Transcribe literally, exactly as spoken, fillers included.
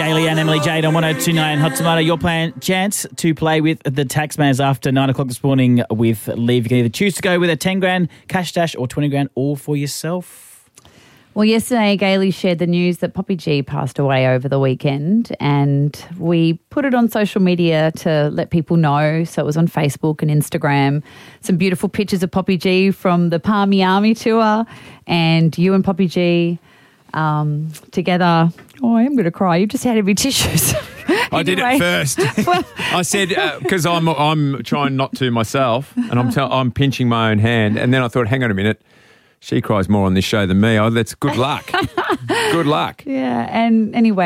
Gailey and Emily Jade on one oh two point nine Hot Tomato. Your plan, chance to play with the Taxmans after nine o'clock this morning with Liv. You can either choose to go with a ten grand cash dash or twenty grand all for yourself. Well, yesterday, Gailey shared the news that Poppy G passed away over the weekend, and we put it on social media to let people know. So it was on Facebook and Instagram. Some beautiful pictures of Poppy G from the Palmy Army tour, and you and Poppy G um, together. Oh, I am going to cry. You've just handed me tissues. I did it first. I said, because uh, I'm I'm trying not to myself, and I'm tell, I'm pinching my own hand, and then I thought, hang on a minute. She cries more on this show than me. Oh, that's good luck. Good luck. Yeah, and anyway.